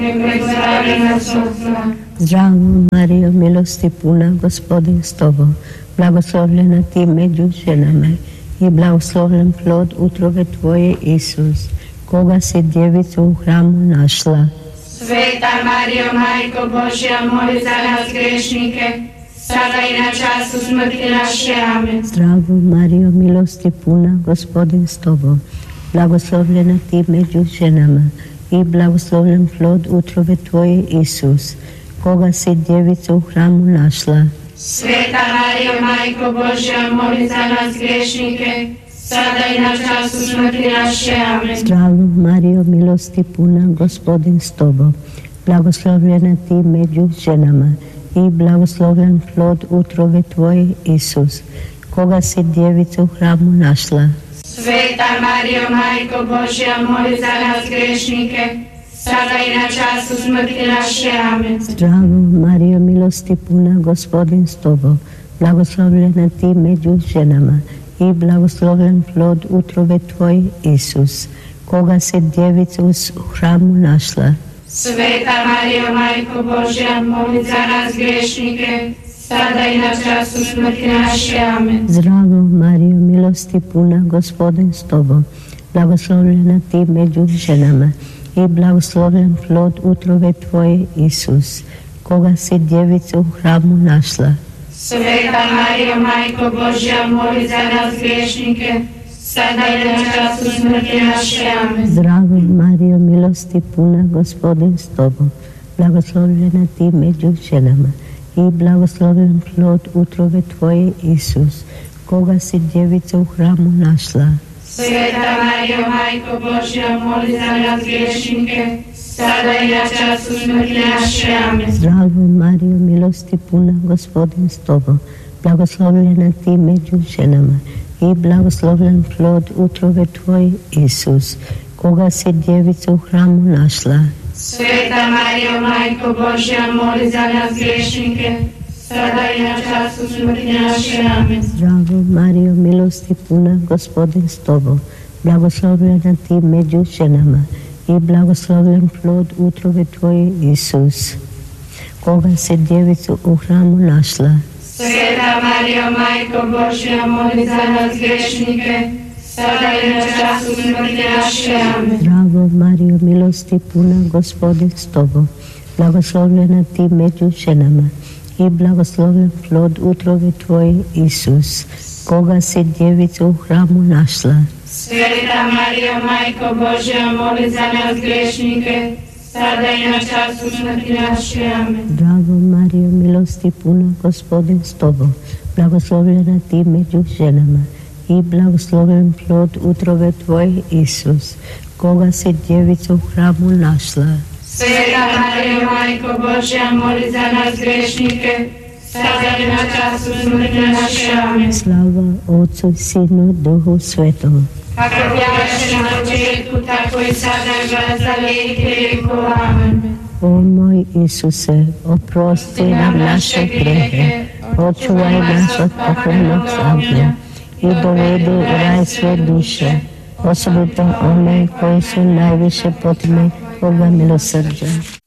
Zdravo Marijo, milosti puna, Gospodin s tobom, blagoslovljena ti među ženama i blagoslovljen plod utrobe tvoje, Isus, koga si djevicu u hramu našla. Sveta Marijo, Majko Božja, moli za nas grešnike, sada i na času smrti naše. Amen. Zdravo Marijo, milosti puna, Gospodin s tobom, blagoslovljena ti među ženama i blagoslovljen plod utrobe tvoje, Isus, koga si djevicu u hramu našla. Sveta Marijo, Majko Božja, moli za nas grešnike, sada i na času smrti naše. Amen. Zdravo Marijo, milosti puna, Gospodin s tobom, blagoslovljena ti među ženama i blagoslovljen plod utrobe tvoje, Isus, koga si djevicu u hramu našla. Sveta Marijo, Majko Božja, moli za nas grešnike, sada i na času smrti naše. Amen. Zdravo Marijo, milosti puna, Gospodin s tobom, blagoslovljena ti među ženama i blagoslovljen plod utrobe tvoje, Isus, koga si djevicu u hramu našla. Sveta Marijo, Majko Božja, moli za nas grešnike, sada i na času smrti naše. Amen. Zdravo Marijo, milosti puna, Gospodin s tobom, blagoslovljena ti među ženama i blagoslovljen plod utrobe tvoje, Isus, koga si djevicu u hramu našla. Sveta Marijo, Majko Božja, moli za nas grešnike, sada i na času smrti naše. Amen. Zdravo Marijo, milosti puna, Gospodin s tobom, blagoslovljena ti među ženama i blagoslovljen plod utrobe tvoje, Isus, koga si djevica u hramu našla. Sveta Marijo, Majko Božja, moli za nas grešnike, sada i na času smrti naše. Amen. Zdravo Marijo, milosti puna, Gospodin s tobom, blagoslovljena ti među ženama i blagoslovljen plod utrobe tvoje, Isus, koga si djevica u hramu našla. Sveta Marijo, Majko Božja, moli za nas grešnike, sada i na času smrti naše. Amen. Zdravo Marijo, milosti puna, Gospodin s tobom, blagoslovljena ti među ženama i blagoslovljen plod utrobe tvoje, Isus, koga si djevicu u hramu našla. Sveta Marijo, Majko Božja, moli za nas grešnike, sada i na času smrti naše. Amen. Zdravo Marijo, milosti puna, Gospodin s tobom, blagoslovljena ti među ženama i blagoslovljen plod utrobe tvoje, Isus, koga si djevicu u hramu našla. Sveta Marijo, Majko Božja, moli za nas grešnike, sada i na času smrti naše. Amen. Zdravo Marijo, milosti puna, Gospodin s tobom, blagoslovljena ti među ženama i blagoslovljen plod utrobe tvoje, Isus, koga si djevicu u hramu našla. Sveta Marijo, Majko Božja, moli za nas grešnike, sada i na času smrti naše. Amen. Slava Otcu i Sinu, Duhu Svetom. Kako bjaše na početku, tako i sada i za vijeke vjekova. Amen. O moj Isuse, oprosti nam naše grijehe, očuvaj nas od pokojnog ognja i dovedi u raj sve duše, osobito one koji su najviše potrebni tvoga milosrđa.